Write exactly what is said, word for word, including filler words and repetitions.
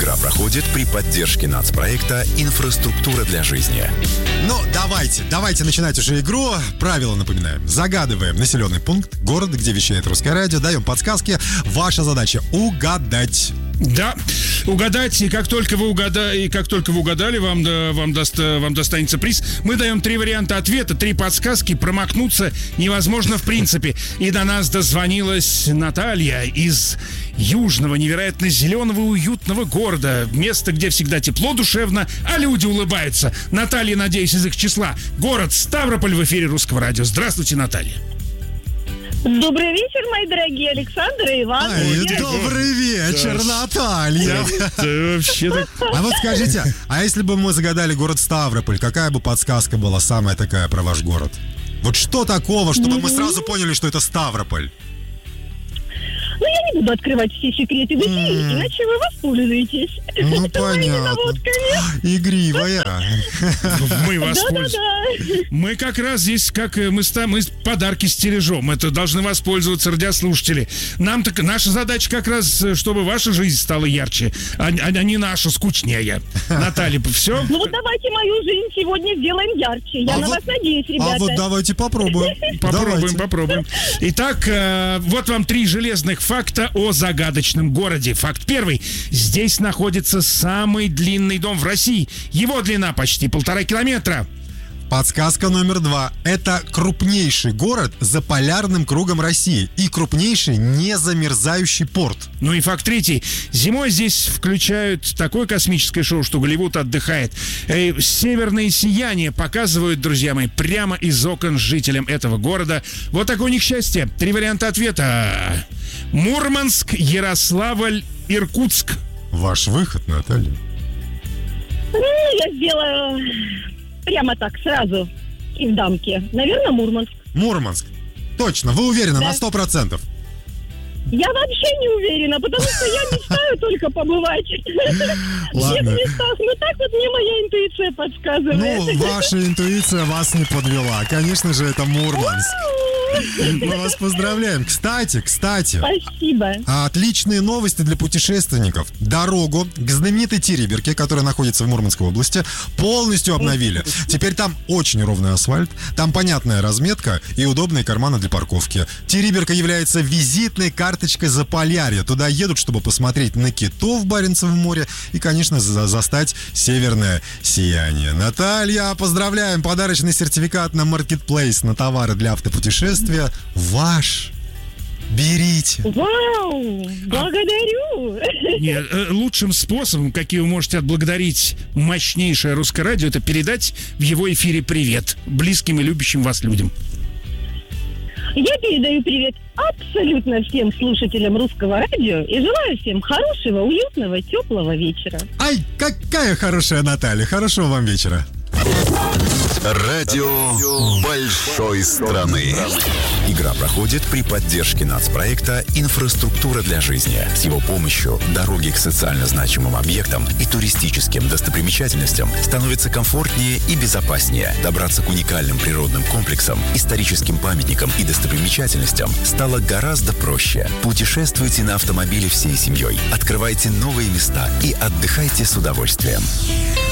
Игра проходит при поддержке нацпроекта «Инфраструктура для жизни». Ну, давайте, давайте начинать уже игру. Правила напоминаем. Загадываем населенный пункт, город, где вещает Русское радио. Даем подсказки. Ваша задача — угадать. Да, угадать, и как только вы угадали, и как только вы угадали, вам, да, вам, даст, вам достанется приз. Мы даем три варианта ответа, три подсказки, промахнуться невозможно в принципе. И до нас дозвонилась Наталья из южного, невероятно зеленого, уютного города. Место, где всегда тепло, душевно, а люди улыбаются. Наталья, надеюсь, из их числа. Город Ставрополь в эфире Русского радио. Здравствуйте, Наталья. Добрый вечер, мои дорогие Александр и Иван. Ай, добрый вечер, да. Наталья. Да, вообще-то... А вот скажите, а если бы мы загадали город Ставрополь, какая бы подсказка была самая такая про ваш город? Вот что такого, чтобы mm-hmm. мы сразу поняли, что это Ставрополь? Ну, я не буду открывать все секреты в эфире, mm. иначе вы воспользуетесь. Ну, понятно. Игривая. Мы воспользуемся. Мы как раз здесь, как мы, мы подарки стережем. Это должны воспользоваться радиослушатели. Нам так, наша задача как раз, чтобы ваша жизнь стала ярче, а, а не наша скучнее. Наталья, все? Ну вот давайте мою жизнь сегодня сделаем ярче. Я а на вот, вас надеюсь, ребята. А вот давайте попробуем. Попробуем, давайте. попробуем. Итак, вот вам три железных факта о загадочном городе. Факт первый. Здесь находится самый длинный дом в России. Его длина почти полтора километра. Подсказка номер два. Это крупнейший город за полярным кругом России и крупнейший незамерзающий порт. Ну и факт третий. Зимой здесь включают такое космическое шоу, что Голливуд отдыхает. Э, северные сияния показывают, друзья мои, прямо из окон жителям этого города. Вот такое у них счастье. Три варианта ответа. Мурманск, Ярославль, Иркутск. Ваш выход, Наталья. Ну, я сделаю... Прямо так, сразу, и в дамке. Наверное, Мурманск. Мурманск. Точно, вы уверены, да. На сто процентов? Я вообще не уверена, потому что я мечтаю только побывать в тех местах. Ну так вот мне моя интуиция подсказывает. Ну, ваша интуиция вас не подвела. Конечно же, это Мурманск. Мы вас поздравляем. Кстати, кстати. Спасибо. Отличные новости для путешественников. Дорогу к знаменитой Териберке, которая находится в Мурманской области, полностью обновили. Теперь там очень ровный асфальт, там понятная разметка и удобные карманы для парковки. Териберка является визитной карточкой Заполярья. Туда едут, чтобы посмотреть на китов в Баренцевом море и, конечно, за- застать северное сияние. Наталья, поздравляем! Подарочный сертификат на Marketplace на товары для автопутешествий ваш. Берите. Вау! Благодарю! Нет, лучшим способом, каким вы можете отблагодарить мощнейшее Русское радио, это передать в его эфире привет близким и любящим вас людям. Я передаю привет абсолютно всем слушателям Русского радио и желаю всем хорошего, уютного, теплого вечера. Ай, какая хорошая Наталья. Хорошего вам вечера. Радио большой страны. Игра проходит при поддержке нацпроекта «Инфраструктура для жизни». С его помощью дороги к социально значимым объектам и туристическим достопримечательностям становятся комфортнее и безопаснее. Добраться к уникальным природным комплексам, историческим памятникам и достопримечательностям стало гораздо проще. Путешествуйте на автомобиле всей семьей, открывайте новые места и отдыхайте с удовольствием.